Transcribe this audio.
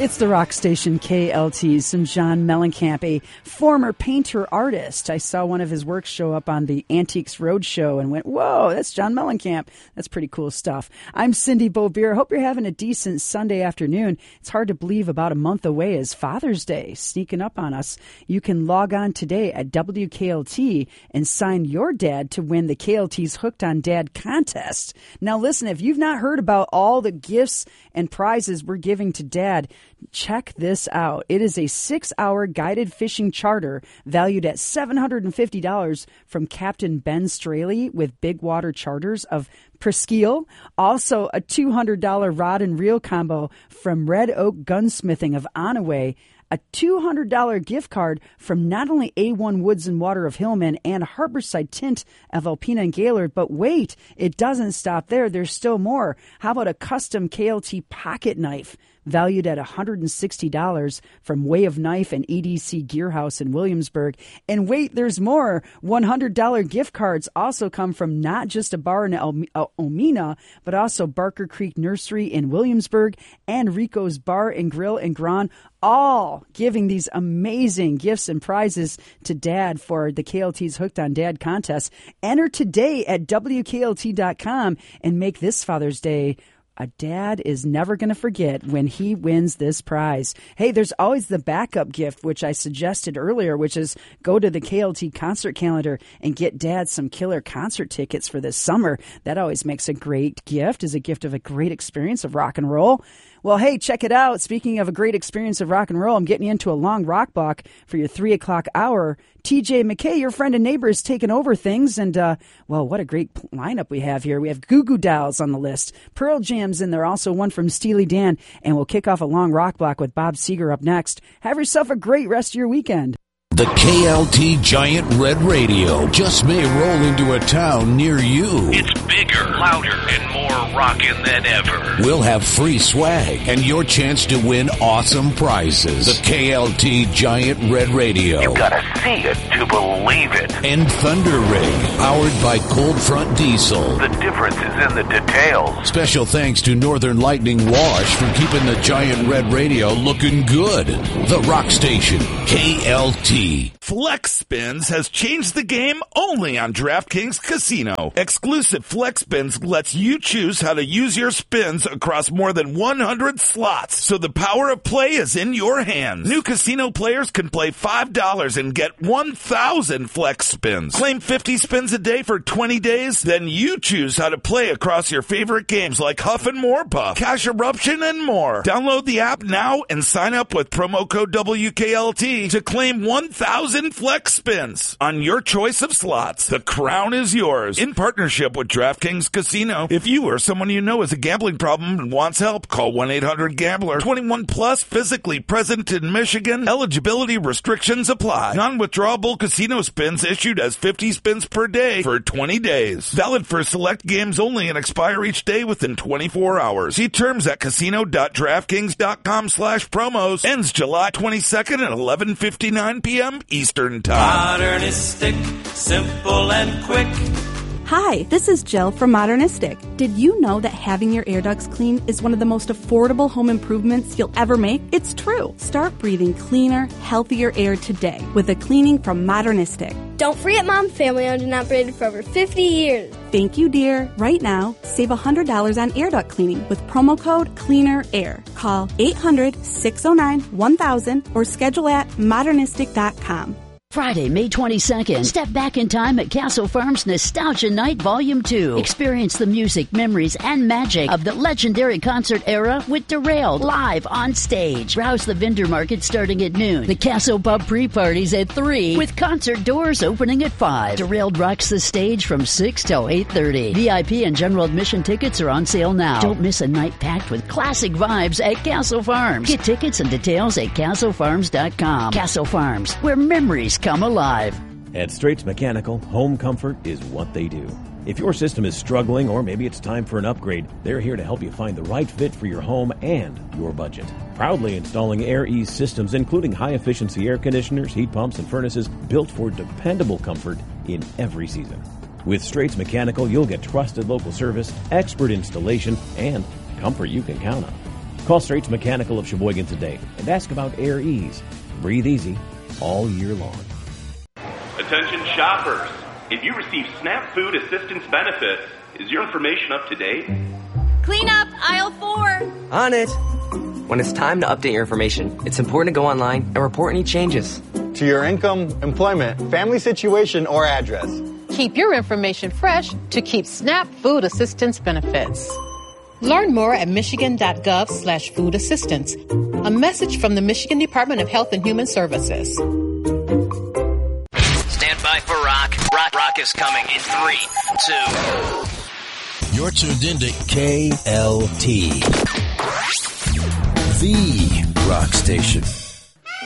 It's the rock station KLT. Some John Mellencamp, a former painter-artist. I saw one of his works show up on the Antiques Roadshow and went, whoa, that's John Mellencamp. That's pretty cool stuff. I'm Cindy Beaubier. Hope you're having a decent Sunday afternoon. It's hard to believe about a month away is Father's Day sneaking up on us. You can log on today at WKLT and sign your dad to win the KLT's Hooked on Dad contest. Now listen, if you've not heard about all the gifts and prizes we're giving to Dad, check this out. It is a 6-hour guided fishing charter valued at $750 from Captain Ben Straley with Big Water Charters of Presqu'île. Also, a $200 rod and reel combo from Red Oak Gunsmithing of Onaway. A $200 gift card from not only A1 Woods and Water of Hillman and Harborside Tint of Alpena and Gaylord, but wait, it doesn't stop there. There's still more. How about a custom KLT pocket knife valued at $160 from Way of Knife and EDC Gearhouse in Williamsburg? And wait, there's more. $100 gift cards also come from not just a bar in Omena, but also Barker Creek Nursery in Williamsburg and Rico's Bar and Grill in Grand, all giving these amazing gifts and prizes to Dad for the KLT's Hooked on Dad contest. Enter today at WKLT.com and make this Father's Day a dad is never going to forget when he wins this prize. Hey, there's always the backup gift, which I suggested earlier, which is go to the KLT concert calendar and get Dad some killer concert tickets for this summer. That always makes a great gift, is a gift of a great experience of rock and roll. Well, hey, check it out. Speaking of a great experience of rock and roll, I'm getting you into a long rock block for your 3 o'clock hour. TJ McKay, your friend and neighbor, is taking over things. And, well, what a great lineup we have here. We have Goo Goo Dolls on the list, Pearl Jam's in there, also one from Steely Dan. And we'll kick off a long rock block with Bob Seger up next. Have yourself a great rest of your weekend. The KLT Giant Red Radio just may roll into a town near you. It's bigger, louder, and more rockin' than ever. We'll have free swag and your chance to win awesome prizes. The KLT Giant Red Radio. You gotta see it to believe it. And Thunder Rig, powered by Cold Front Diesel. The difference is in the details. Special thanks to Northern Lightning Wash for keeping the Giant Red Radio looking good. The Rock Station, KLT. Flex Spins has changed the game only on DraftKings Casino. Exclusive Flex Spins lets you choose how to use your spins across more than 100 slots, so the power of play is in your hands. New casino players can play $5 and get 1,000 Flex Spins. Claim 50 spins a day for 20 days, then you choose how to play across your favorite games like Huff and More Puff, Cash Eruption, and more. Download the app now and sign up with promo code WKLT to claim 1,000 Flex Spins on your choice of slots. The crown is yours. In partnership with DraftKings Casino. If you or someone you know has a gambling problem and wants help, call 1-800-GAMBLER. 21 plus, physically present in Michigan. Eligibility restrictions apply. Non-withdrawable casino spins issued as 50 spins per day for 20 days. Valid for select games only and expire each day within 24 hours. See terms at casino.draftkings.com/promos. Ends July 22nd at 11:59 p.m. Eastern Time. Modernistic, simple and quick. Hi, this is Jill from Modernistic. Did you know that having your air ducts clean is one of the most affordable home improvements you'll ever make? It's true. Start breathing cleaner, healthier air today with a cleaning from Modernistic. Don't forget Mom, family owned and operated for over 50 years. Thank you, dear. Right now, save $100 on air duct cleaning with promo code CLEANERAIR. Call 800-609-1000 or schedule at modernistic.com. Friday, May 22nd, step back in time at Castle Farms Nostalgia Night Volume 2. Experience the music, memories, and magic of the legendary concert era with Derailed live on stage. Browse the vendor market starting at noon. The Castle Pub pre-parties at 3 with concert doors opening at 5. Derailed rocks the stage from 6 till 8:30. VIP and general admission tickets are on sale now. Don't miss a night packed with classic vibes at Castle Farms. Get tickets and details at castlefarms.com. Castle Farms, where memories come alive. At Straits Mechanical, home comfort is what they do. If your system is struggling or maybe it's time for an upgrade, they're here to help you find the right fit for your home and your budget. Proudly installing Air Ease systems, including high-efficiency air conditioners, heat pumps, and furnaces built for dependable comfort in every season. With Straits Mechanical, you'll get trusted local service, expert installation, and comfort you can count on. Call Straits Mechanical of Sheboygan today and ask about Air Ease. Breathe easy all year long. Attention shoppers. If you receive SNAP food assistance benefits, is your information up to date? Clean up aisle 4. On it. When it's time to update your information, it's important to go online and report any changes. To your income, employment, family situation, or address. Keep your information fresh to keep SNAP food assistance benefits. Learn more at michigan.gov/food assistance. A message from the Michigan Department of Health and Human Services. Stand by for rock. Rock is coming in 3, 2. You're tuned into KLT, the rock station.